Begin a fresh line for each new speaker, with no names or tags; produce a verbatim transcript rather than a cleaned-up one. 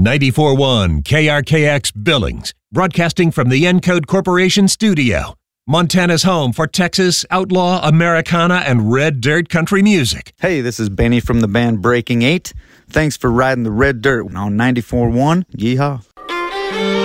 ninety-four point one K R K X Billings, broadcasting from the Encode Corporation studio. Montana's home for Texas, outlaw, Americana, and red dirt country music.
Hey, this is Benny from the band Breaking Eight. Thanks for riding the red dirt on ninety-four point one. Yeehaw.